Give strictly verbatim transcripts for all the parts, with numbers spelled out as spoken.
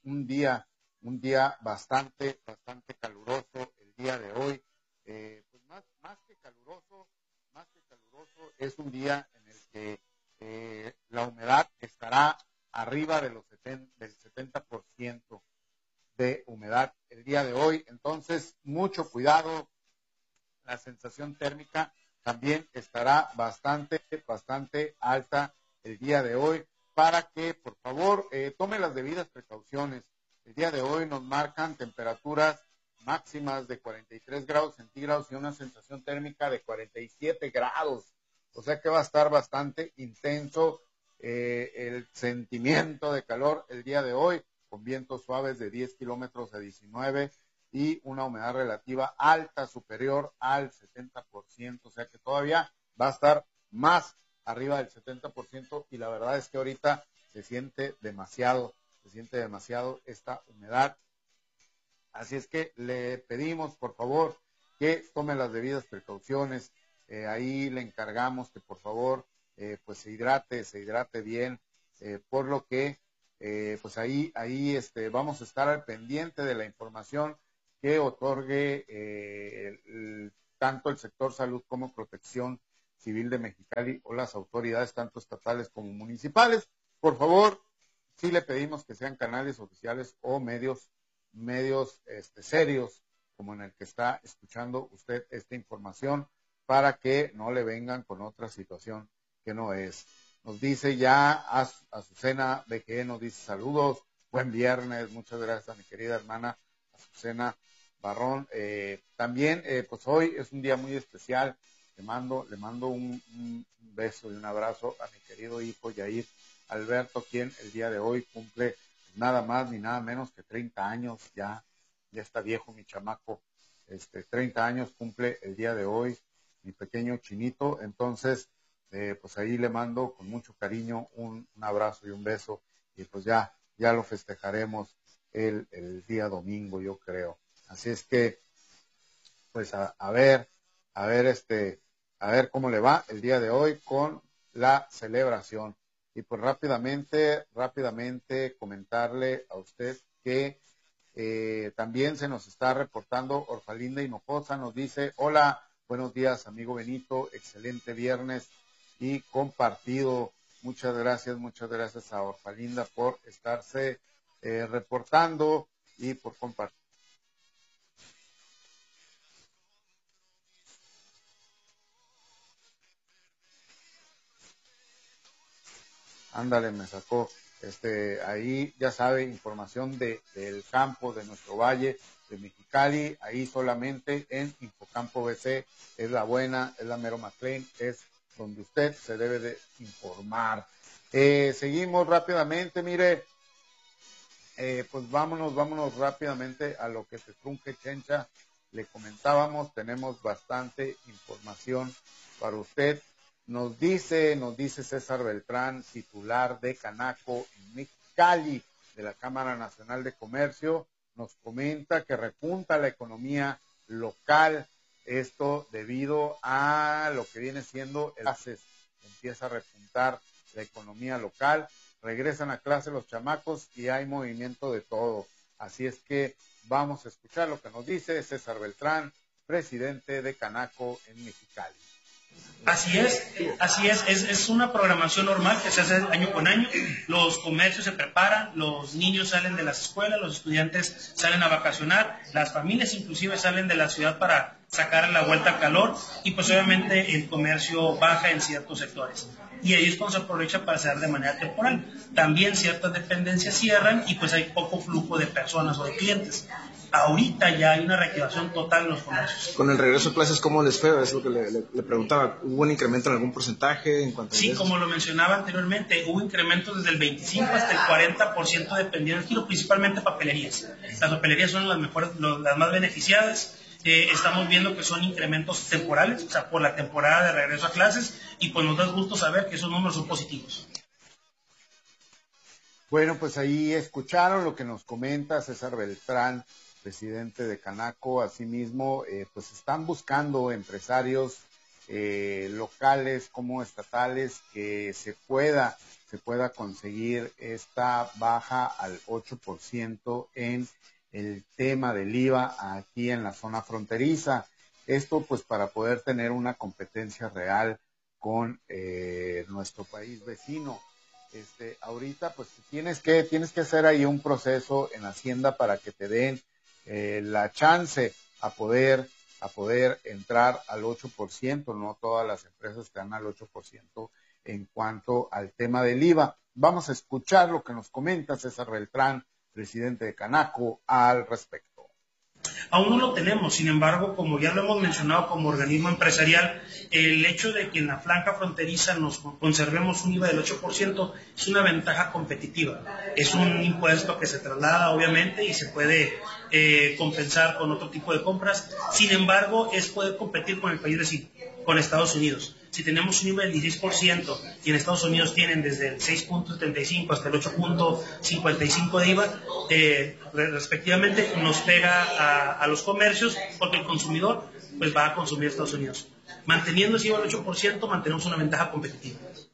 un día, un día bastante, bastante caluroso el día de hoy. Eh, pues más, más que caluroso, más que caluroso, es un día en el que eh, la humedad estará arriba de los setenta, del setenta por ciento de humedad el día de hoy. Entonces, mucho cuidado. La sensación térmica también estará bastante, bastante alta el día de hoy, para que, por favor, eh, tome las debidas precauciones. El día de hoy nos marcan temperaturas máximas de cuarenta y tres grados centígrados y una sensación térmica de cuarenta y siete grados. O sea que va a estar bastante intenso eh, el sentimiento de calor el día de hoy, con vientos suaves de diez kilómetros a diecinueve y una humedad relativa alta, superior al setenta por ciento, o sea que todavía va a estar más arriba del setenta por ciento, y la verdad es que ahorita se siente demasiado, se siente demasiado esta humedad. Así es que le pedimos, por favor, que tome las debidas precauciones. Eh, ahí le encargamos que, por favor, eh, pues se hidrate, se hidrate bien, eh, por lo que, eh, pues ahí, ahí este, vamos a estar al pendiente de la información que otorgue eh, el, el, tanto el sector salud como Protección Civil de Mexicali o las autoridades tanto estatales como municipales. Por favor, sí le pedimos que sean canales oficiales o medios medios este, serios, como en el que está escuchando usted esta información, para que no le vengan con otra situación que no es. Nos dice ya Azucena B G, nos dice saludos, buen viernes, muchas gracias a mi querida hermana Azucena Barrón. Eh, también, eh, pues hoy es un día muy especial, le mando, le mando un, un beso y un abrazo a mi querido hijo Yair Alberto, quien el día de hoy cumple nada más ni nada menos que treinta años, ya, ya está viejo mi chamaco, este, treinta años cumple el día de hoy, mi pequeño chinito. Entonces, eh, pues ahí le mando con mucho cariño un, un abrazo y un beso, y pues ya, ya lo festejaremos el, el día domingo, yo creo. Así es que, pues a, a ver, a ver este, a ver cómo le va el día de hoy con la celebración. Y pues rápidamente, rápidamente comentarle a usted que eh, también se nos está reportando Orfalinda Hinojosa, nos dice, hola, buenos días amigo Benito, excelente viernes y compartido. Muchas gracias, muchas gracias a Orfalinda por estarse eh, reportando y por compartir. Ándale, me sacó. Este, ahí ya sabe, información de, del campo, de nuestro valle, de Mexicali, ahí solamente en Infocampo B C, es la buena, es la Mero McLean, es donde usted se debe de informar. Eh, seguimos rápidamente, mire, eh, pues vámonos, vámonos rápidamente a lo que se trunque, Chencha. Le comentábamos, tenemos bastante información para usted. Nos dice, nos dice César Beltrán, titular de Canaco en Mexicali, de la Cámara Nacional de Comercio, nos comenta que repunta la economía local, esto debido a lo que viene siendo el A C E S, empieza a repuntar la economía local, regresan a clase los chamacos y hay movimiento de todo. Así es que vamos a escuchar lo que nos dice César Beltrán, presidente de Canaco en Mexicali. Así es, así es, es, es una programación normal que se hace año con año, los comercios se preparan, los niños salen de las escuelas, los estudiantes salen a vacacionar, las familias inclusive salen de la ciudad para sacar la vuelta al calor y pues obviamente el comercio baja en ciertos sectores. Y ahí es cuando se aprovecha para hacer de manera temporal. También ciertas dependencias cierran y pues hay poco flujo de personas o de clientes. Ahorita ya hay una reactivación total en los comercios. Con el regreso a clases, ¿cómo les fue? Es lo que le, le, le preguntaba. ¿Hubo un incremento en algún porcentaje en cuanto a Sí, ingresos? como lo mencionaba anteriormente, hubo incrementos desde el veinticinco hasta el cuarenta por ciento dependiendo del giro, principalmente papelerías. Las papelerías son las mejores, las más beneficiadas. Eh, estamos viendo que son incrementos temporales, o sea, por la temporada de regreso a clases, y pues nos da gusto saber que esos números son positivos. Bueno, pues ahí escucharon lo que nos comenta César Beltrán, presidente de Canaco. Asimismo, eh, pues están buscando empresarios eh, locales como estatales que se pueda se pueda conseguir esta baja al ocho por ciento en el tema del I V A aquí en la zona fronteriza. Esto pues para poder tener una competencia real con eh, nuestro país vecino. Este, ahorita pues tienes que, tienes que hacer ahí un proceso en Hacienda para que te den eh, la chance a poder, a poder entrar al ocho por ciento. No todas las empresas están al ocho por ciento en cuanto al tema del I V A. Vamos a escuchar lo que nos comenta César Beltrán, presidente de Canaco, al respecto. Aún no lo tenemos, sin embargo, como ya lo hemos mencionado como organismo empresarial, el hecho de que en la franja fronteriza nos conservemos un I V A del ocho por ciento es una ventaja competitiva. Es un impuesto que se traslada, obviamente, y se puede eh, compensar con otro tipo de compras. Sin embargo, es poder competir con el país vecino, con Estados Unidos. Si tenemos un I V A del dieciséis por ciento y en Estados Unidos tienen desde el seis punto setenta y cinco hasta el ocho punto cincuenta y cinco de I V A, eh, respectivamente, nos pega a, a los comercios porque el consumidor pues va a consumir Estados Unidos. Manteniendo ese I V A del ocho por ciento, mantenemos una ventaja competitiva.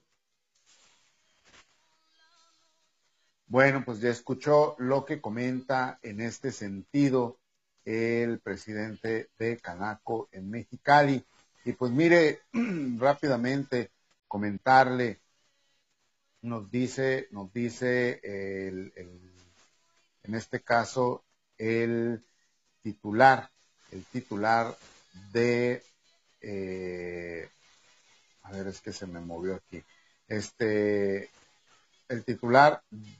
Bueno, pues ya escuchó lo que comenta en este sentido el presidente de Canaco en Mexicali. Y pues mire, rápidamente comentarle, nos dice, nos dice el, el, en este caso el titular, el titular de, eh, a ver, es que se me movió aquí, este, el titular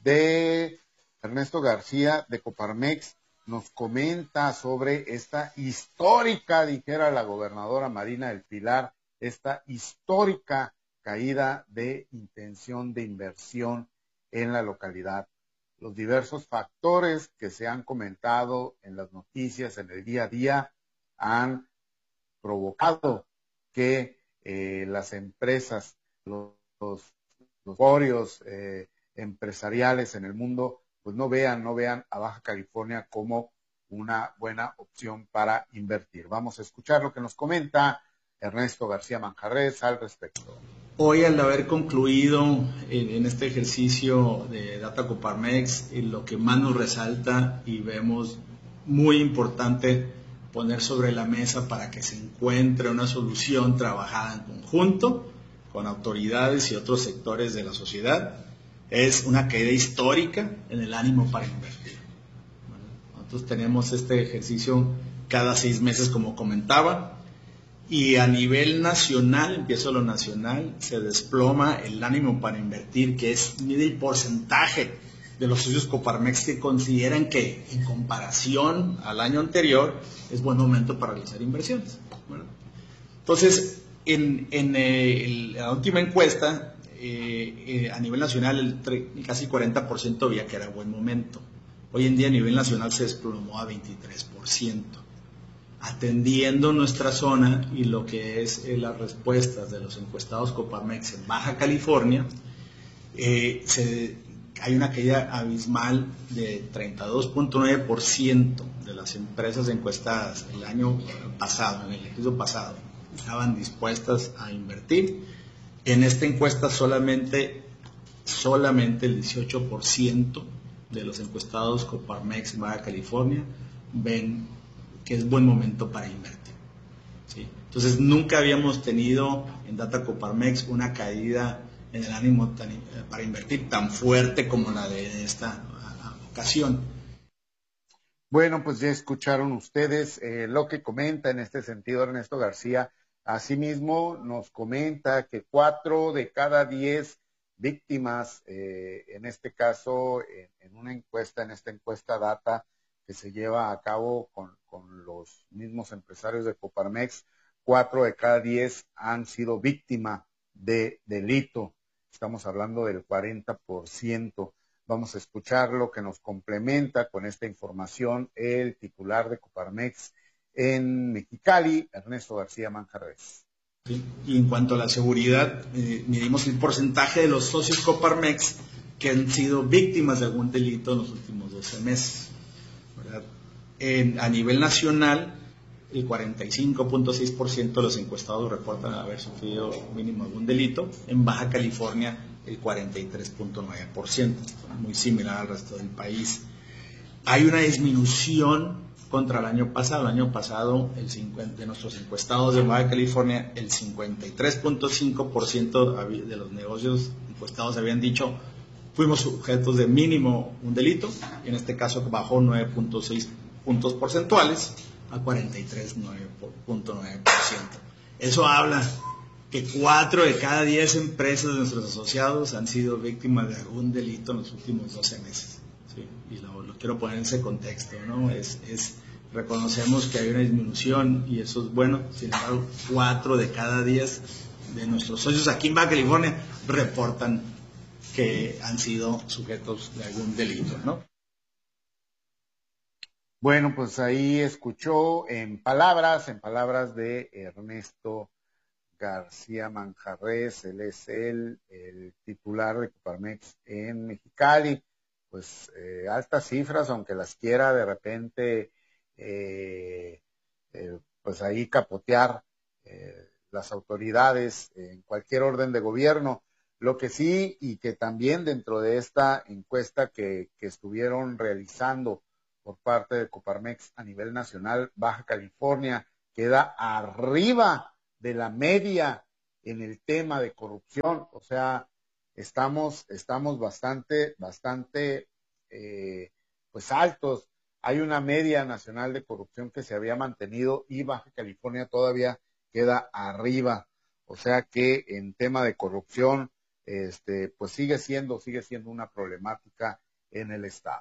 de Ernesto García de Coparmex nos comenta sobre esta histórica, dijera la gobernadora Marina del Pilar, esta histórica caída de intención de inversión en la localidad. Los diversos factores que se han comentado en las noticias en el día a día han provocado que eh, las empresas, los, los, los forios eh, empresariales en el mundo pues no vean, no vean a Baja California como una buena opción para invertir. Vamos a escuchar lo que nos comenta Ernesto García Manjarres al respecto. Hoy, al haber concluido en, en este ejercicio de Data Coparmex, lo que más nos resalta y vemos muy importante poner sobre la mesa para que se encuentre una solución trabajada en conjunto con autoridades y otros sectores de la sociedad, es una caída histórica en el ánimo para invertir. Bueno, nosotros tenemos este ejercicio cada seis meses, como comentaba, y a nivel nacional, empiezo a lo nacional, se desploma el ánimo para invertir, que es mide el porcentaje de los socios Coparmex que consideran que, en comparación al año anterior, es buen momento para realizar inversiones. Bueno, entonces, en, en eh, la última encuesta, Eh, eh, a nivel nacional el, el casi cuarenta por ciento veía que era buen momento. Hoy en día a nivel nacional se desplomó a veintitrés por ciento. Atendiendo nuestra zona y lo que es eh, las respuestas de los encuestados Coparmex en Baja California, eh, se, hay una caída abismal de treinta y dos punto nueve por ciento de las empresas encuestadas el año pasado, en el ejercicio pasado, estaban dispuestas a invertir. En esta encuesta solamente, solamente el dieciocho por ciento de los encuestados Coparmex en Baja California ven que es buen momento para invertir. ¿Sí? Entonces nunca habíamos tenido en Data Coparmex una caída en el ánimo tan, para invertir tan fuerte como la de esta ocasión. Bueno, pues ya escucharon ustedes eh, lo que comenta en este sentido Ernesto García. Asimismo, nos comenta que cuatro de cada diez víctimas, eh, en este caso, en, en una encuesta, en esta encuesta Data que se lleva a cabo con, con los mismos empresarios de Coparmex, cuatro de cada diez han sido víctima de delito. Estamos hablando del cuarenta por ciento. Vamos a escuchar lo que nos complementa con esta información el titular de Coparmex en Mexicali, Ernesto García Manjarres. Sí. Y en cuanto a la seguridad, eh, medimos el porcentaje de los socios Coparmex que han sido víctimas de algún delito en los últimos doce meses. ¿Verdad? En, a nivel nacional, el cuarenta y cinco punto seis por ciento de los encuestados reportan haber sufrido mínimo algún delito. En Baja California, el cuarenta y tres punto nueve por ciento, muy similar al resto del país. Hay una disminución contra el año pasado. El año pasado, el cincuenta, de nuestros encuestados de Baja California, el cincuenta y tres punto cinco por ciento de los negocios encuestados habían dicho fuimos sujetos de mínimo un delito. En este caso bajó nueve punto seis puntos porcentuales a cuarenta y tres punto nueve por ciento. Eso habla que cuatro de cada diez empresas de nuestros asociados han sido víctimas de algún delito en los últimos doce meses. ¿Sí? Y lo, lo quiero poner en ese contexto, ¿no? Es, es, reconocemos que hay una disminución y eso es bueno. Sin embargo, cuatro de cada diez de nuestros socios aquí en Baja California reportan que han sido sujetos de algún delito, ¿no? Bueno, pues ahí escuchó en palabras, en palabras de Ernesto García Manjarres, él es el, el titular de Coparmex en Mexicali. Pues eh, altas cifras, aunque las quiera de repente, eh, eh, pues ahí capotear eh, las autoridades en cualquier orden de gobierno. Lo que sí, y que también dentro de esta encuesta que, que estuvieron realizando por parte de Coparmex a nivel nacional, Baja California queda arriba de la media en el tema de corrupción. O sea, estamos, estamos bastante, bastante eh, pues altos. Hay una media nacional de corrupción que se había mantenido y Baja California todavía queda arriba. O sea que en tema de corrupción, este, pues sigue siendo, sigue siendo una problemática en el estado.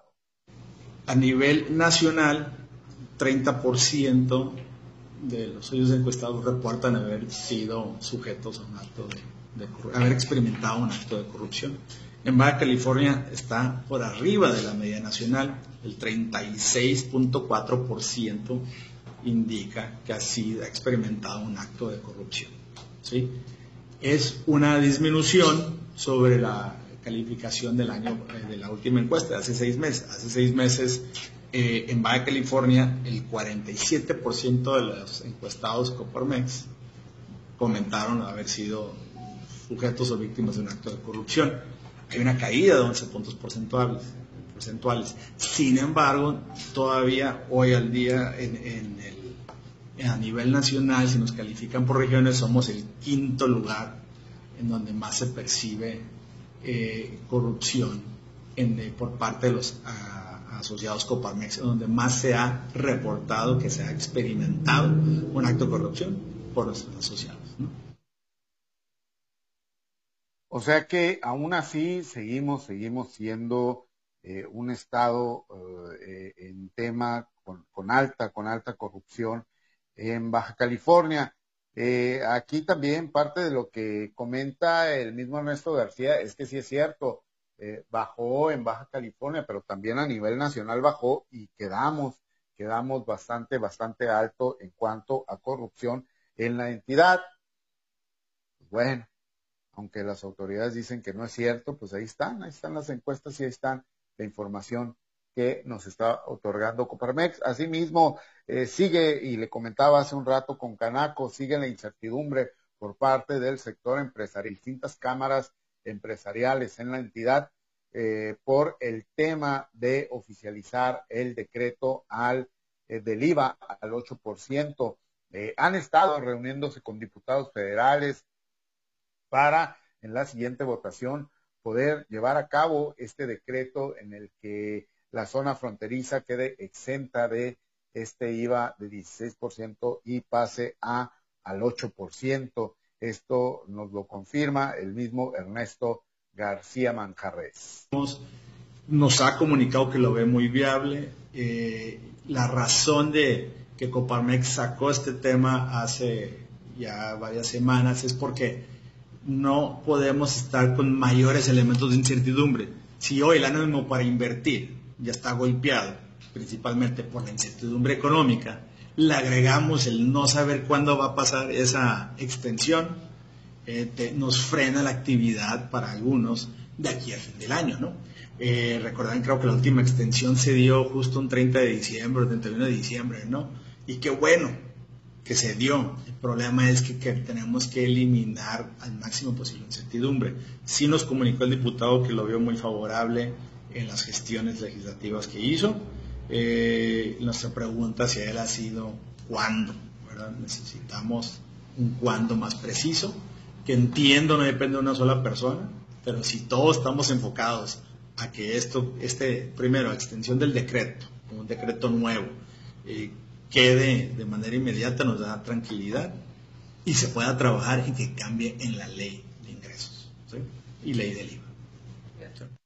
A nivel nacional, treinta por ciento de los socios encuestados reportan haber sido sujetos a un acto de, de corrupción, haber experimentado un acto de corrupción. En Baja California está por arriba de la media nacional, el treinta y seis punto cuatro por ciento indica que ha sido ha experimentado un acto de corrupción. ¿Sí? Es una disminución sobre la calificación del año eh, de la última encuesta, de hace seis meses. Hace seis meses eh, en Baja California el cuarenta y siete por ciento de los encuestados Coparmex comentaron haber sido sujetos o víctimas de un acto de corrupción. Hay una caída de once puntos porcentuales. porcentuales. Sin embargo, todavía hoy al día en, en el a nivel nacional, si nos califican por regiones, somos el quinto lugar en donde más se percibe eh, corrupción en, eh, por parte de los a, asociados Coparmex, en donde más se ha reportado que se ha experimentado un acto de corrupción por los asociados, ¿no? O sea que aún así seguimos, seguimos siendo eh, un estado eh, en tema con, con alta, con alta corrupción en Baja California. Eh, aquí también parte de lo que comenta el mismo Ernesto García es que sí es cierto, eh, bajó en Baja California, pero también a nivel nacional bajó y quedamos, quedamos bastante, bastante alto en cuanto a corrupción en la entidad. Pues bueno, aunque las autoridades dicen que no es cierto, pues ahí están, ahí están las encuestas y ahí están la información que nos está otorgando Coparmex. Asimismo, eh, sigue, y le comentaba hace un rato con Canaco, sigue la incertidumbre por parte del sector empresarial, distintas cámaras empresariales en la entidad, eh, por el tema de oficializar el decreto al eh, del I V A al ocho por ciento. Eh, han estado reuniéndose con diputados federales para, en la siguiente votación, poder llevar a cabo este decreto en el que la zona fronteriza quede exenta de este I V A de dieciséis por ciento y pase a al ocho por ciento. Esto nos lo confirma el mismo Ernesto García Manjarres. Nos ha comunicado que lo ve muy viable. Eh, la razón de que Coparmex sacó este tema hace ya varias semanas es porque no podemos estar con mayores elementos de incertidumbre. Si hoy el ánimo para invertir ya está golpeado, principalmente por la incertidumbre económica, le agregamos el no saber cuándo va a pasar esa extensión, eh, te, nos frena la actividad para algunos de aquí al fin del año, ¿no? Eh, recordarán, creo que la última extensión se dio justo un treinta de diciembre, treinta y uno de diciembre, ¿no? Y qué bueno que se dio. El problema es que, que tenemos que eliminar al máximo posible incertidumbre. Sí nos comunicó el diputado que lo vio muy favorable en las gestiones legislativas que hizo. Eh, nuestra pregunta hacia él ha sido ¿cuándo? ¿Verdad? Necesitamos un cuándo más preciso, que entiendo no depende de una sola persona, pero si todos estamos enfocados a que esto, este, primero, extensión del decreto, un decreto nuevo, eh, quede de manera inmediata, nos da tranquilidad y se pueda trabajar en que cambie en la ley de ingresos, ¿sí? Y ley del I V A. ¿Sí?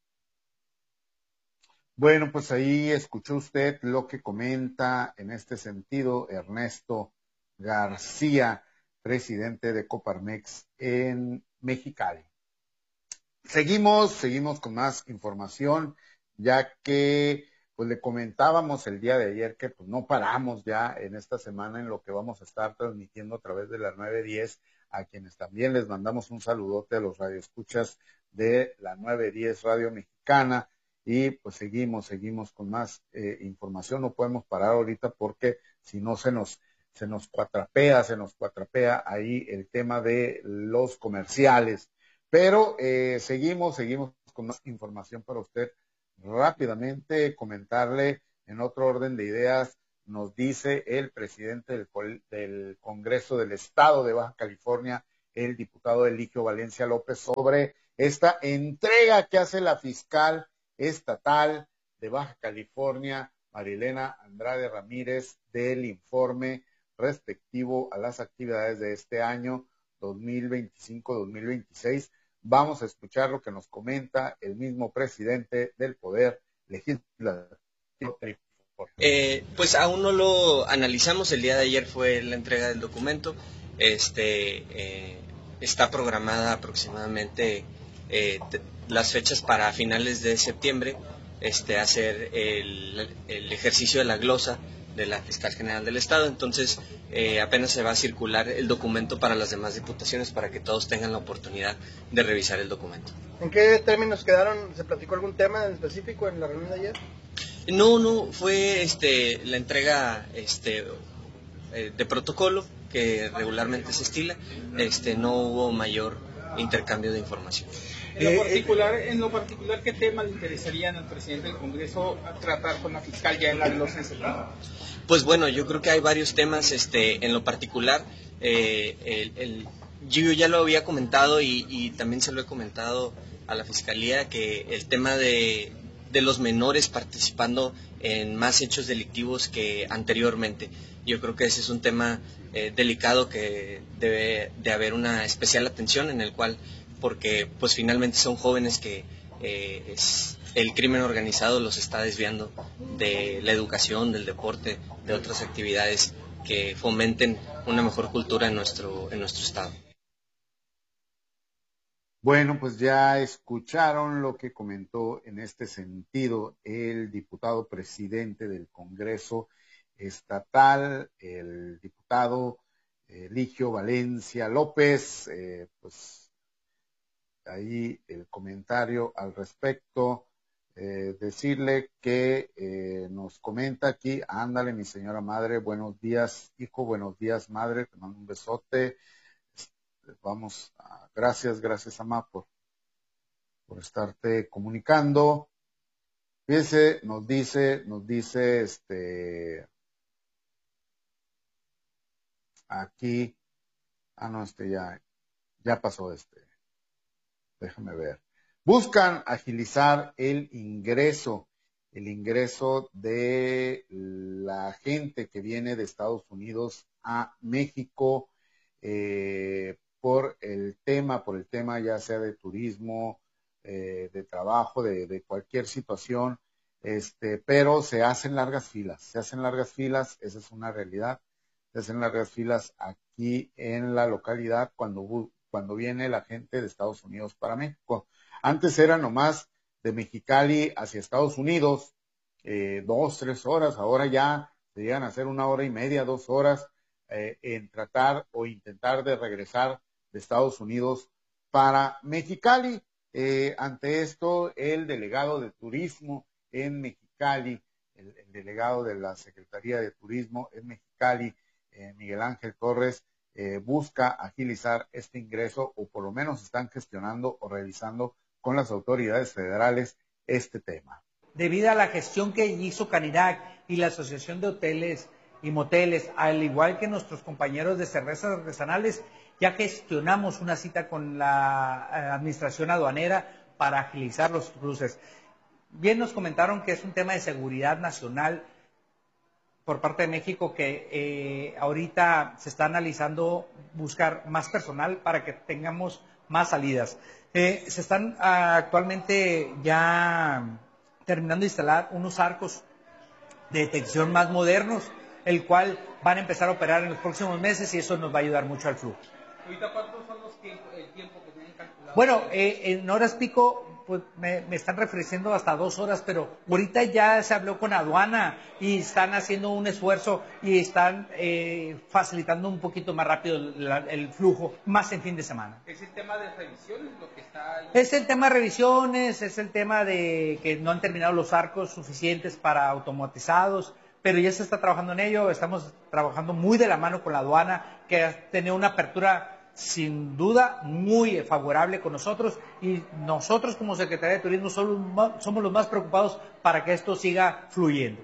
Bueno, pues ahí escuchó usted lo que comenta en este sentido Ernesto García, presidente de Coparmex en Mexicali. Seguimos, seguimos con más información, ya que pues le comentábamos el día de ayer que pues no paramos ya en esta semana en lo que vamos a estar transmitiendo a través de la nueve diez, a quienes también les mandamos un saludote a los radioescuchas de la nueve diez Radio Mexicana, y pues seguimos, seguimos con más eh, información. No podemos parar ahorita porque si no se nos, se nos cuatrapea, se nos cuatrapea ahí el tema de los comerciales. Pero eh, seguimos, seguimos con más información para usted. Rápidamente comentarle en otro orden de ideas, nos dice el presidente del, del Congreso del Estado de Baja California, el diputado Eligio Valencia López, sobre esta entrega que hace la fiscal estatal de Baja California, Marilena Andrade Ramírez, del informe respectivo a las actividades de este año dos mil veinticinco dos mil veintiséis. Vamos a escuchar lo que nos comenta el mismo presidente del Poder Legislativo. Eh, pues aún no lo analizamos. El día de ayer fue la entrega del documento. Este eh, está programada aproximadamente eh, las fechas para finales de septiembre, este, hacer el, el ejercicio de la glosa de la Fiscal General del Estado. Entonces eh, apenas se va a circular el documento para las demás diputaciones para que todos tengan la oportunidad de revisar el documento. ¿En qué términos quedaron? ¿Se platicó algún tema en específico en la reunión de ayer? No, no, fue este, la entrega este, eh, de protocolo que regularmente se estila. Este, no hubo mayor intercambio de información. En lo particular, en lo particular ¿qué tema le interesarían al presidente del Congreso tratar con la fiscal ya en la glosa en septiembre? Pues bueno, yo creo que hay varios temas. Este, en lo particular, eh, el, el, yo ya lo había comentado y, y también se lo he comentado a la Fiscalía, que el tema de, de los menores participando en más hechos delictivos que anteriormente. Yo creo que ese es un tema eh, delicado que debe de haber una especial atención, en el cual, porque pues finalmente son jóvenes que eh, es, el crimen organizado los está desviando de la educación, del deporte, de otras actividades que fomenten una mejor cultura en nuestro, en nuestro estado. Bueno, pues ya escucharon lo que comentó en este sentido el diputado presidente del Congreso Estatal, el diputado Eligio Valencia López. Eh, pues ahí el comentario al respecto, eh, decirle que eh, nos comenta aquí, ándale mi señora madre, buenos días hijo, buenos días madre, te mando un besote. Vamos, a, gracias, gracias Ama por, por estarte comunicando. Fíjese, nos dice, nos dice este aquí, ah no, este ya, ya pasó este, déjame ver. Buscan agilizar el ingreso, el ingreso de la gente que viene de Estados Unidos a México, eh, por el tema, por el tema ya sea de turismo, eh, de trabajo, de, de cualquier situación, este, pero se hacen largas filas, se hacen largas filas, esa es una realidad, se hacen largas filas aquí en la localidad cuando, cuando viene la gente de Estados Unidos para México. Antes era nomás de Mexicali hacia Estados Unidos, eh, dos, tres horas, ahora ya se llegan a hacer una hora y media, dos horas, eh, en tratar o intentar de regresar de Estados Unidos para Mexicali. Eh, ante esto, el delegado de turismo en Mexicali, el, el delegado de la Secretaría de Turismo en Mexicali, eh, Miguel Ángel Torres, eh, busca agilizar este ingreso, o por lo menos están gestionando o revisando con las autoridades federales este tema. Debido a la gestión que hizo Canirac y la Asociación de Hoteles y Moteles, al igual que nuestros compañeros de cervezas artesanales, ya gestionamos una cita con la administración aduanera para agilizar los cruces. Bien nos comentaron que es un tema de seguridad nacional por parte de México, que eh, ahorita se está analizando buscar más personal para que tengamos más salidas. Eh, se están ah, actualmente ya terminando de instalar unos arcos de detección más modernos, el cual van a empezar a operar en los próximos meses, y eso nos va a ayudar mucho al flujo. ¿Ahorita cuántos son los tiempos, el tiempo que tienen calculado? Bueno, eh, en horas pico pues me, me están refiriendo hasta dos horas, pero ahorita ya se habló con aduana y están haciendo un esfuerzo y están eh, facilitando un poquito más rápido el, el flujo, más en fin de semana. ¿Es el tema de revisiones lo que está ahí? Es el tema de revisiones, es el tema de que no han terminado los arcos suficientes para automatizados, pero ya se está trabajando en ello. Estamos trabajando muy de la mano con la aduana, que ha tenido una apertura sin duda muy favorable con nosotros, y nosotros como Secretaría de Turismo somos, somos los más preocupados para que esto siga fluyendo.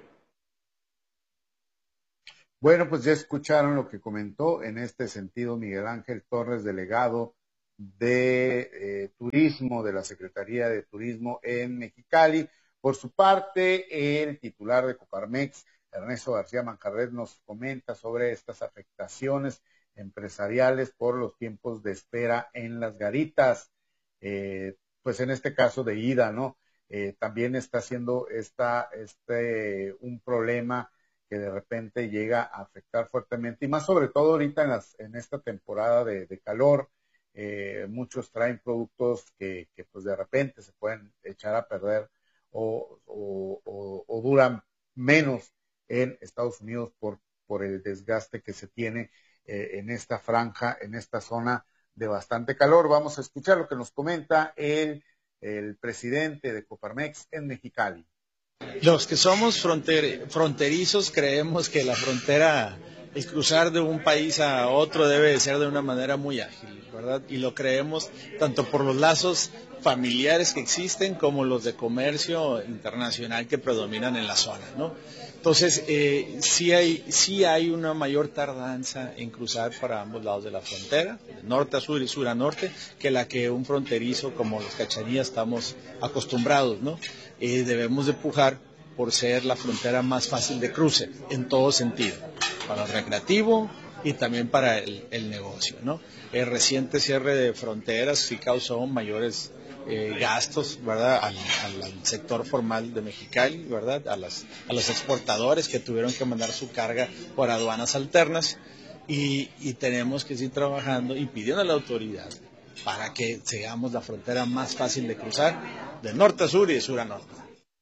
Bueno, pues ya escucharon lo que comentó en este sentido Miguel Ángel Torres, delegado de eh, Turismo de la Secretaría de Turismo en Mexicali. Por su parte, el titular de Coparmex, Ernesto García Manjarret, nos comenta sobre estas afectaciones empresariales por los tiempos de espera en las garitas, eh, pues en este caso de ida, ¿no? Eh, también está siendo esta, este un problema que de repente llega a afectar fuertemente, y más sobre todo ahorita en, las, en esta temporada de, de calor. Eh, muchos traen productos que, que pues de repente se pueden echar a perder o, o, o, o duran menos en Estados Unidos por, por el desgaste que se tiene Eh, en esta franja, en esta zona de bastante calor. Vamos a escuchar lo que nos comenta el, el presidente de Coparmex en Mexicali. Los que somos fronter, fronterizos creemos que la frontera, el cruzar de un país a otro debe de ser de una manera muy ágil, ¿verdad? Y lo creemos tanto por los lazos familiares que existen como los de comercio internacional que predominan en la zona, ¿no? Entonces, eh, sí hay, sí hay una mayor tardanza en cruzar para ambos lados de la frontera, de norte a sur y sur a norte, que la que un fronterizo como los Cachanillas estamos acostumbrados, ¿no? Eh, debemos de pujar por ser la frontera más fácil de cruce, en todo sentido, para el recreativo y también para el, el negocio, ¿no? El reciente cierre de fronteras sí causó mayores Eh, gastos, ¿verdad? Al, al, al sector formal de Mexicali, ¿verdad? A, las, a los exportadores que tuvieron que mandar su carga por aduanas alternas, y, y tenemos que seguir trabajando y pidiendo a la autoridad para que seamos la frontera más fácil de cruzar de norte a sur y de sur a norte.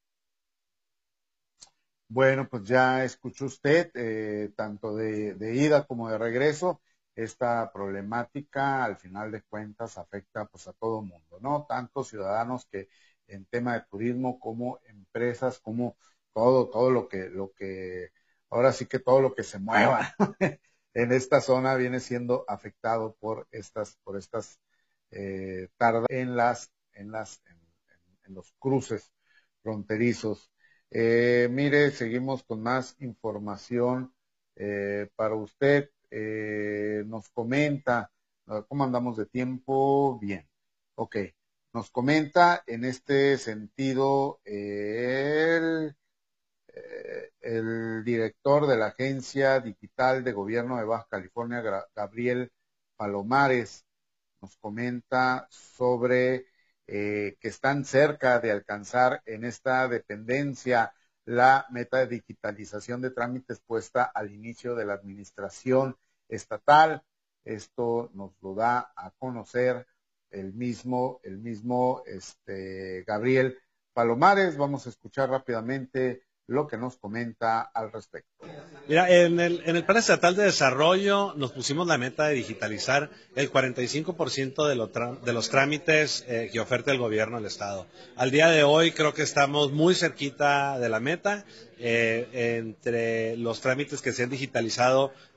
Bueno, pues ya escuchó usted, eh, tanto de, de ida como de regreso. Esta problemática, al final de cuentas, afecta pues a todo mundo, ¿no? Tanto ciudadanos que en tema de turismo, como empresas, como todo, todo lo que, lo que, ahora sí que todo lo que se mueva en esta zona viene siendo afectado por estas, por estas eh, tardas en las, en las, en, en, en los cruces fronterizos. Eh, mire, seguimos con más información eh, para usted. Eh, nos comenta, ¿cómo andamos de tiempo? Bien, ok. Nos comenta en este sentido eh, el, eh, el director de la Agencia Digital de Gobierno de Baja California, Gabriel Palomares, nos comenta sobre eh, que están cerca de alcanzar en esta dependencia la meta de digitalización de trámites puesta al inicio de la administración estatal. Esto nos lo da a conocer el mismo, el mismo este, Gabriel Palomares. Vamos a escuchar rápidamente lo que nos comenta al respecto. Mira, en el, en el Plan Estatal de Desarrollo nos pusimos la meta de digitalizar el cuarenta y cinco por ciento de, lo de los trámites eh, que oferta el gobierno del Estado. Al día de hoy creo que estamos muy cerquita de la meta. Eh, entre los trámites que se han digitalizado,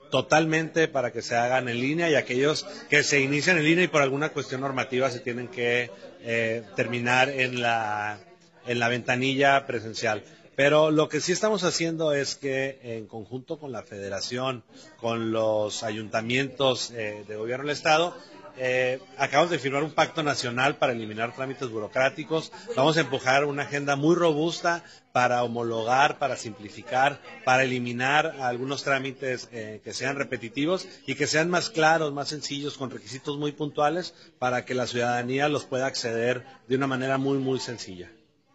totalmente para que se hagan en línea y aquellos que se inician en línea y por alguna cuestión normativa se tienen que eh, terminar en la, en la ventanilla presencial. Pero lo que sí estamos haciendo es que en conjunto con la Federación, con los ayuntamientos eh, de gobierno del Estado, Eh, acabamos de firmar un pacto nacional para eliminar trámites burocráticos. Vamos a empujar una agenda muy robusta para homologar, para simplificar, para eliminar algunos trámites eh, que sean repetitivos y que sean más claros, más sencillos, con requisitos muy puntuales para que la ciudadanía los pueda acceder de una manera muy, muy sencilla.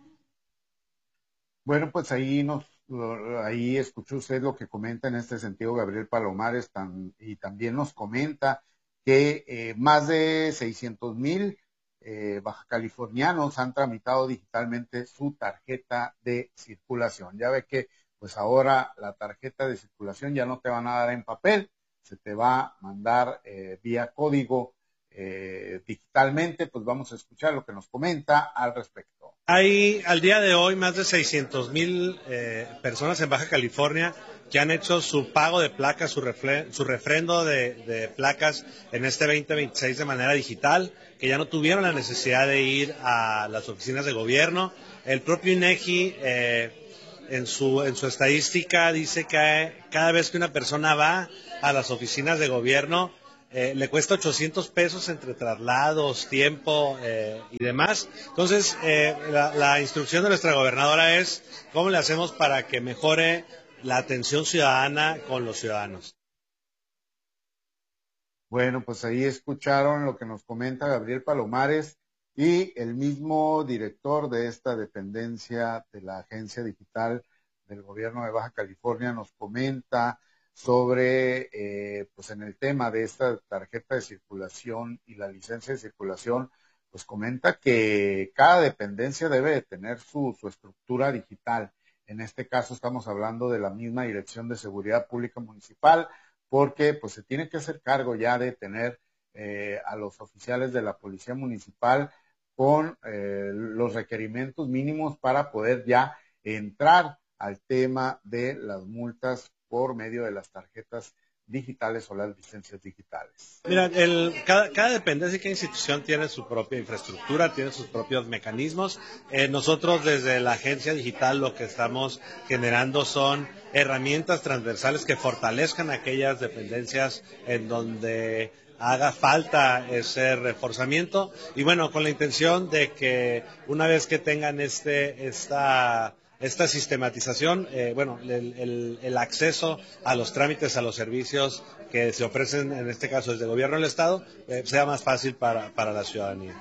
Bueno, pues ahí nos ahí escuchó usted lo que comenta en este sentido Gabriel Palomares tan, y también nos comenta que eh, más de seiscientos mil eh, bajacalifornianos han tramitado digitalmente su tarjeta de circulación. Ya ve que pues ahora la tarjeta de circulación ya no te van a dar en papel, se te va a mandar eh, vía código eh, digitalmente. Pues vamos a escuchar lo que nos comenta al respecto. Hay al día de hoy más de seiscientos mil eh, personas en Baja California que han hecho su pago de placas, su, refre, su refrendo de, de placas en este veinte veintiséis de manera digital, que ya no tuvieron la necesidad de ir a las oficinas de gobierno. El propio INEGI eh, en, su, en su estadística dice que cada vez que una persona va a las oficinas de gobierno, Eh, le cuesta ochocientos pesos entre traslados, tiempo eh, y demás. Entonces, eh, la, la instrucción de nuestra gobernadora es cómo le hacemos para que mejore la atención ciudadana con los ciudadanos. Bueno, pues ahí escucharon lo que nos comenta Gabriel Palomares y el mismo director de esta dependencia de la Agencia Digital del Gobierno de Baja California nos comenta sobre, eh, pues en el tema de esta tarjeta de circulación y la licencia de circulación, pues comenta que cada dependencia debe de tener su, su estructura digital. En este caso estamos hablando de la misma Dirección de Seguridad Pública Municipal, porque pues se tiene que hacer cargo ya de tener eh, a los oficiales de la Policía Municipal con eh, los requerimientos mínimos para poder ya entrar al tema de las multas por medio de las tarjetas digitales o las licencias digitales. Mira, el, cada, cada dependencia y cada institución tiene su propia infraestructura, tiene sus propios mecanismos. Eh, nosotros desde la agencia digital lo que estamos generando son herramientas transversales que fortalezcan aquellas dependencias en donde haga falta ese reforzamiento y bueno, con la intención de que una vez que tengan este esta esta sistematización, eh, bueno, el, el, el acceso a los trámites, a los servicios que se ofrecen, en este caso desde el gobierno del Estado, eh, sea más fácil para, para la ciudadanía.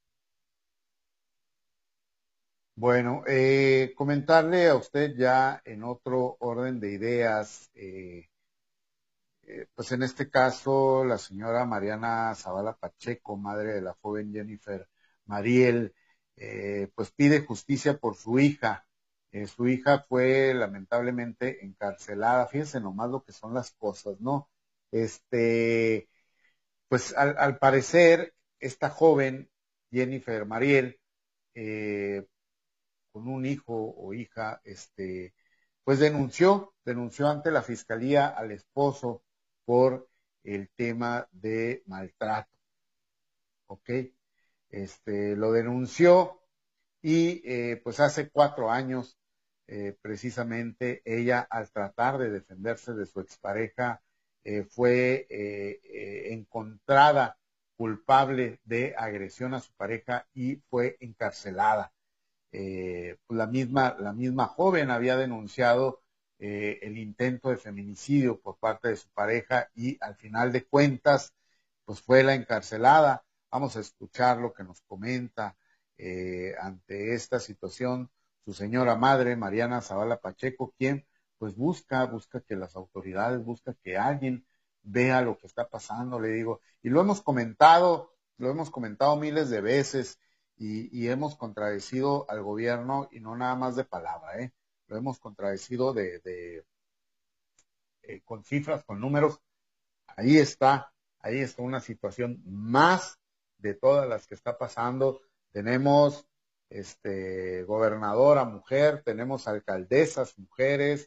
Bueno, eh, comentarle a usted ya en otro orden de ideas, eh, eh, pues en este caso la señora Mariana Zavala Pacheco, madre de la joven Jennifer Mariel, eh, pues pide justicia por su hija. Eh, su hija fue lamentablemente encarcelada. Fíjense nomás lo que son las cosas, ¿no? Este, pues al, al parecer, esta joven, Jennifer Mariel, eh, con un hijo o hija, este, pues denunció, denunció ante la fiscalía al esposo por el tema de maltrato. ¿Ok? Este, lo denunció y eh, pues hace cuatro años Eh, precisamente ella al tratar de defenderse de su expareja eh, fue eh, eh, encontrada culpable de agresión a su pareja y fue encarcelada. Eh, la misma, la misma joven había denunciado eh, el intento de feminicidio por parte de su pareja y al final de cuentas pues fue la encarcelada. Vamos a escuchar lo que nos comenta eh, ante esta situación su señora madre, Mariana Zavala Pacheco, quien pues busca, busca que las autoridades, busca que alguien vea lo que está pasando, le digo, y lo hemos comentado, lo hemos comentado miles de veces y, y hemos contradecido al gobierno y no nada más de palabra, ¿eh? Lo hemos contradecido de, de eh, con cifras, con números. Ahí está, ahí está una situación más de todas las que está pasando. Tenemos este, gobernadora mujer, tenemos alcaldesas mujeres,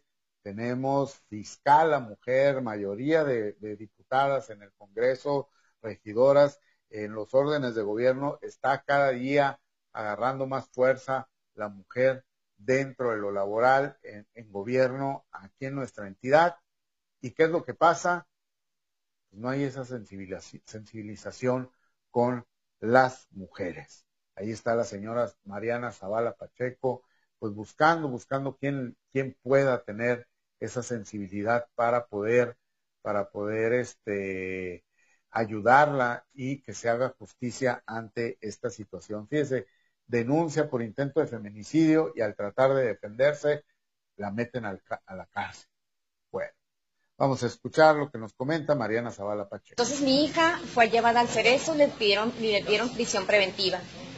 tenemos fiscal a mujer, mayoría de, de diputadas en el Congreso, regidoras, en los órdenes de gobierno, está cada día agarrando más fuerza la mujer dentro de lo laboral, en, en gobierno, aquí en nuestra entidad. ¿Y qué es lo que pasa? Pues no hay esa sensibilización con las mujeres. Ahí está la señora Mariana Zavala Pacheco, pues buscando, buscando quién, quién pueda tener esa sensibilidad para poder, para poder este, ayudarla y que se haga justicia ante esta situación. Fíjese, denuncia por intento de feminicidio y al tratar de defenderse, la meten al, a la cárcel. Bueno, vamos a escuchar lo que nos comenta Mariana Zavala Pacheco. Entonces mi hija fue llevada al Cerezo, le pidieron, le dieron prisión preventiva.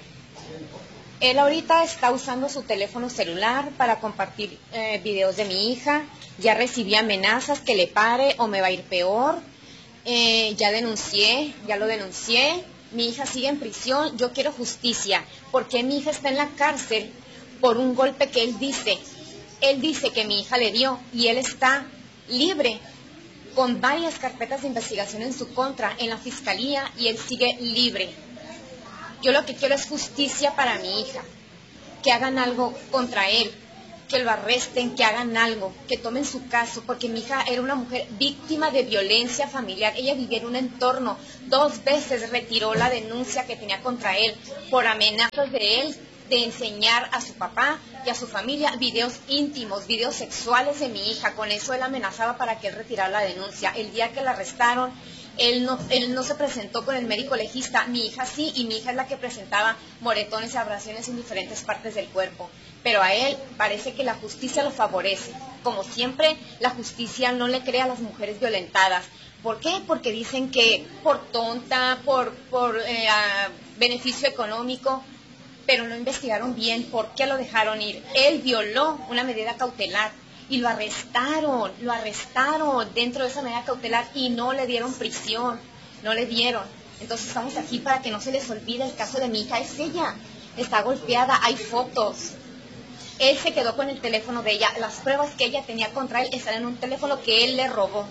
Él ahorita está usando su teléfono celular para compartir eh, videos de mi hija. Ya recibí amenazas que le pare o me va a ir peor. Eh, ya denuncié, ya lo denuncié. Mi hija sigue en prisión. Yo quiero justicia. ¿Por qué mi hija está en la cárcel por un golpe que él dice? Él dice que mi hija le dio y él está libre con varias carpetas de investigación en su contra en la fiscalía y él sigue libre. Yo lo que quiero es justicia para mi hija, que hagan algo contra él, que lo arresten, que hagan algo, que tomen su caso, porque mi hija era una mujer víctima de violencia familiar. Ella vivía en un entorno, dos veces retiró la denuncia que tenía contra él por amenazas de él, de enseñar a su papá y a su familia videos íntimos, videos sexuales de mi hija. Con eso él amenazaba para que él retirara la denuncia. El día que la arrestaron, Él no, él no se presentó con el médico legista, mi hija sí, y mi hija es la que presentaba moretones y abrasiones en diferentes partes del cuerpo. Pero a él parece que la justicia lo favorece. Como siempre, la justicia no le cree a las mujeres violentadas. ¿Por qué? Porque dicen que por tonta, por, por eh, beneficio económico, pero no investigaron bien por qué lo dejaron ir. Él violó una medida cautelar. Y lo arrestaron, lo arrestaron dentro de esa medida cautelar y no le dieron prisión, no le dieron. Entonces estamos aquí para que no se les olvide el caso de mi hija, es ella, está golpeada, hay fotos. Él se quedó con el teléfono de ella, las pruebas que ella tenía contra él están en un teléfono que él le robó.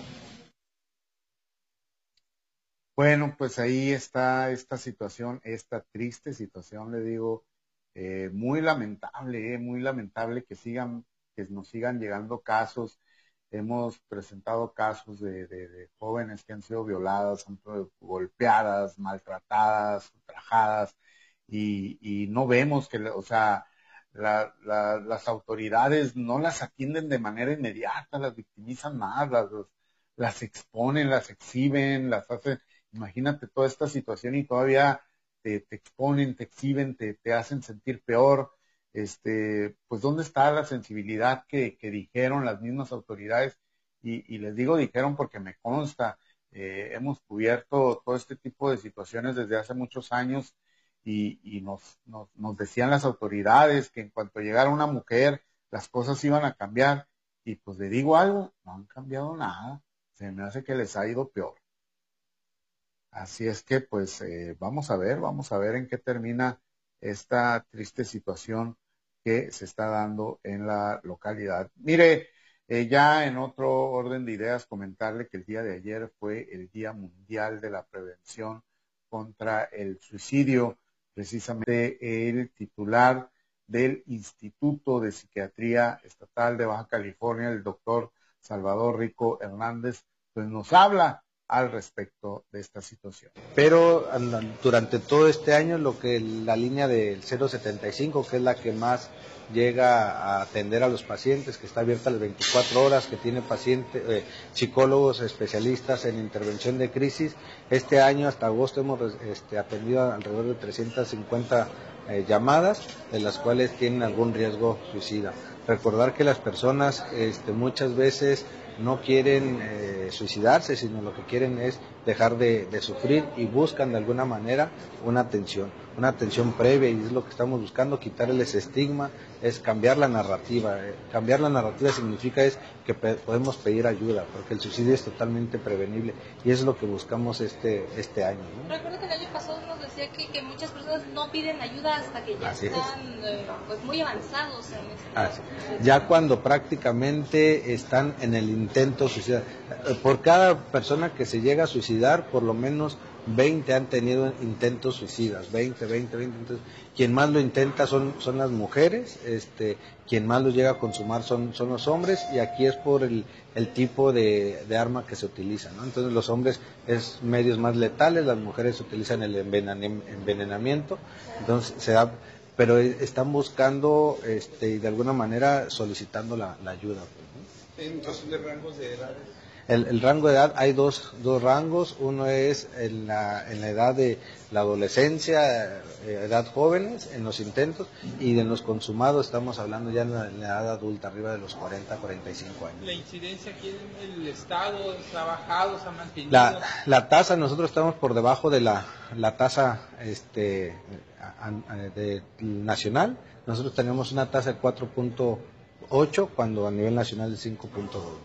Bueno, pues ahí está esta situación, esta triste situación, le digo, eh, muy lamentable, eh, muy lamentable que sigan que nos sigan llegando casos. Hemos presentado casos de, de, de jóvenes que han sido violadas, han sido golpeadas, maltratadas, ultrajadas, y, y no vemos que, o sea, la, la, las autoridades no las atienden de manera inmediata, las victimizan más, las, las exponen, las exhiben, las hacen, imagínate toda esta situación y todavía te, te exponen, te exhiben, te, te hacen sentir peor. Este, pues dónde está la sensibilidad que, que dijeron las mismas autoridades, y, y les digo dijeron porque me consta, eh, hemos cubierto todo este tipo de situaciones desde hace muchos años y, y nos, nos, nos decían las autoridades que en cuanto llegara una mujer las cosas iban a cambiar, y pues le digo algo, no han cambiado nada, se me hace que les ha ido peor. Así es que pues eh, vamos a ver, vamos a ver en qué termina esta triste situación que se está dando en la localidad. Mire, eh, ya en otro orden de ideas, comentarle que el día de ayer fue el Día Mundial de la Prevención contra el Suicidio. Precisamente el titular del Instituto de Psiquiatría Estatal de Baja California, el doctor Salvador Rico Hernández, pues nos habla al respecto de esta situación. Pero durante todo este año lo que la línea del cero setenta y cinco, que es la que más llega a atender a los pacientes, que está abierta las veinticuatro horas, que tiene pacientes, eh, psicólogos especialistas en intervención de crisis, este año hasta agosto hemos este, atendido alrededor de trescientas cincuenta eh, llamadas, de las cuales tienen algún riesgo suicida. Recordar que las personas este, muchas veces no quieren eh, suicidarse, sino lo que quieren es dejar de, de sufrir y buscan de alguna manera una atención, una atención previa, y es lo que estamos buscando, quitarle ese estigma, es cambiar la narrativa. Eh, cambiar la narrativa significa es que pe- podemos pedir ayuda, porque el suicidio es totalmente prevenible y es lo que buscamos este, este año, ¿no? Recuerdo que el año pasado nos decía que, que muchas personas no piden ayuda hasta que ya Así están eh, pues muy avanzados en este Así. Ya cuando prácticamente están en el intento suicida. Por cada persona que se llega a suicidar, por lo menos veinte han tenido intentos suicidas, veinte, veinte, veinte. Entonces, quien más lo intenta son, son las mujeres, este, quien más lo llega a consumar son, son los hombres, y aquí es por el, el tipo de, de arma que se utiliza, ¿no? Entonces los hombres es medios más letales, las mujeres utilizan el envenenamiento, entonces se da, pero están buscando este, y de alguna manera solicitando la, la ayuda. Pues, ¿no? ¿En razón de rangos de edades? El, el rango de edad, hay dos, dos rangos, uno es en la, en la edad de la adolescencia, eh, edad jóvenes, en los intentos, y en los consumados estamos hablando ya en la, en la edad adulta, arriba de los cuarenta, cuarenta y cinco años. ¿La incidencia aquí en el Estado se ha bajado, se ha mantenido? La, la tasa, nosotros estamos por debajo de la, la tasa este, a, a, de, nacional, nosotros tenemos una tasa de cuatro punto ocho, cuando a nivel nacional es cinco punto dos.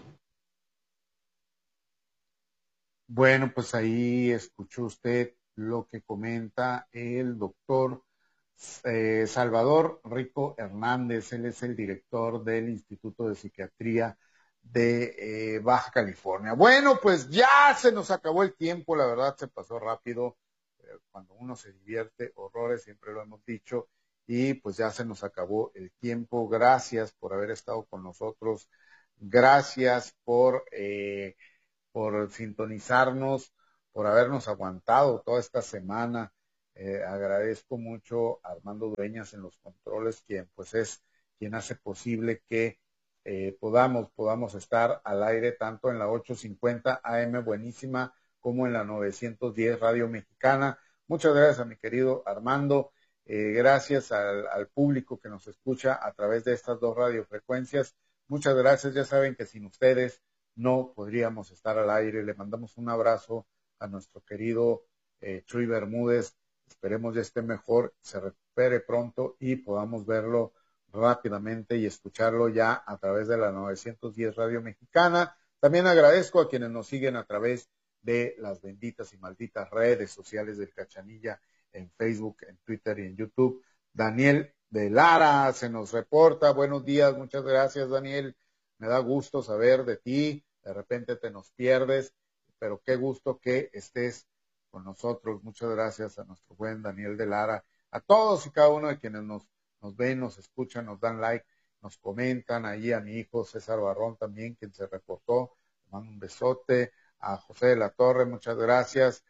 Bueno, pues ahí escuchó usted lo que comenta el doctor eh, Salvador Rico Hernández. Él es el director del Instituto de Psiquiatría de eh, Baja California. Bueno, pues ya se nos acabó el tiempo, la verdad se pasó rápido. Eh, cuando uno se divierte, horrores, siempre lo hemos dicho, y pues ya se nos acabó el tiempo. Gracias por haber estado con nosotros, gracias por... Eh, por sintonizarnos, por habernos aguantado toda esta semana. Eh, agradezco mucho a Armando Dueñas en los controles, quien pues es quien hace posible que eh, podamos, podamos estar al aire tanto en la ochocientos cincuenta A M Buenísima como en la novecientos diez Radio Mexicana. Muchas gracias a mi querido Armando, eh, gracias al, al público que nos escucha a través de estas dos radiofrecuencias. Muchas gracias, ya saben que sin ustedes no podríamos estar al aire. Le mandamos un abrazo a nuestro querido eh, Chuy Bermúdez. Esperemos ya esté mejor, se recupere pronto y podamos verlo rápidamente y escucharlo ya a través de la novecientos diez Radio Mexicana. También agradezco a quienes nos siguen a través de las benditas y malditas redes sociales del Cachanilla, en Facebook, en Twitter y en YouTube. Daniel de Lara se nos reporta. Buenos días, muchas gracias, Daniel. Me da gusto saber de ti. De repente te nos pierdes, pero qué gusto que estés con nosotros. Muchas gracias a nuestro buen Daniel de Lara, a todos y cada uno de quienes nos, nos ven, nos escuchan, nos dan like, nos comentan, ahí a mi hijo César Barrón también, quien se reportó, le mando un besote, a José de la Torre, muchas gracias,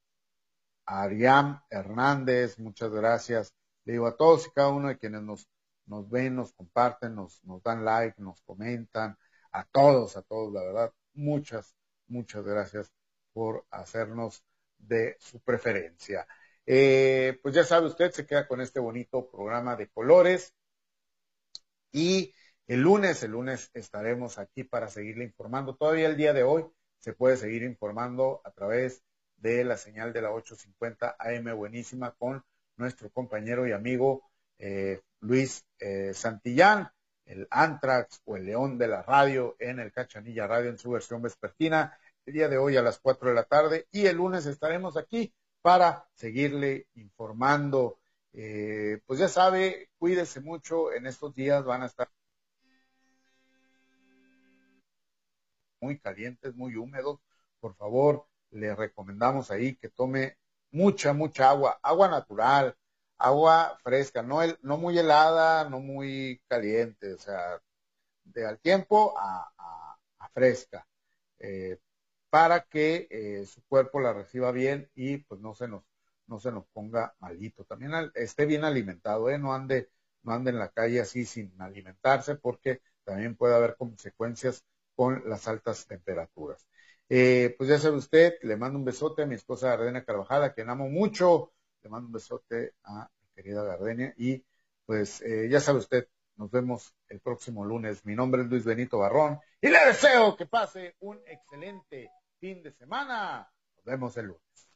a Ariam Hernández, muchas gracias. Le digo a todos y cada uno de quienes nos, nos ven, nos comparten, nos, nos dan like, nos comentan, a todos, a todos, la verdad, muchas, muchas gracias por hacernos de su preferencia. Eh, pues ya sabe usted, se queda con este bonito programa de colores y el lunes, el lunes estaremos aquí para seguirle informando. Todavía el día de hoy se puede seguir informando a través de la señal de la ochocientos cincuenta A M Buenísima con nuestro compañero y amigo eh, Luis eh, Santillán, el Antrax o el León de la radio en el Cachanilla Radio en su versión vespertina, el día de hoy a las cuatro de la tarde, y el lunes estaremos aquí para seguirle informando. Eh, pues ya sabe, cuídese mucho, en estos días van a estar muy calientes, muy húmedos. Por favor, le recomendamos ahí que tome mucha, mucha agua, agua natural, agua fresca, no, el, no muy helada, no muy caliente, o sea, de al tiempo a, a, a fresca, eh, para que eh, su cuerpo la reciba bien y pues no se nos, no se nos ponga malito. También al, esté bien alimentado, ¿eh? no ande, no ande en la calle así sin alimentarse, porque también puede haber consecuencias con las altas temperaturas. Eh, pues ya sabe usted, le mando un besote a mi esposa Gardenia Carvajal, a quien amo mucho. Le mando un besote a mi querida Gardenia y pues eh, ya sabe usted, nos vemos el próximo lunes. Mi nombre es Luis Benito Barrón y le deseo que pase un excelente fin de semana. Nos vemos el lunes.